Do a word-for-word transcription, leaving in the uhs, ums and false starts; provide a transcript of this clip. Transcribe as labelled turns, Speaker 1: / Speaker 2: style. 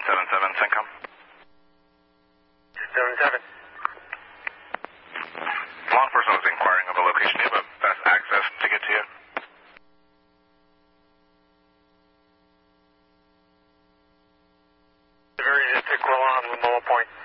Speaker 1: seven seven, CENTCOM.
Speaker 2: seven seven.
Speaker 1: Law enforcement was inquiring of a location. Do you have a best access to get to you?
Speaker 2: Very just take well on Lamoille Point.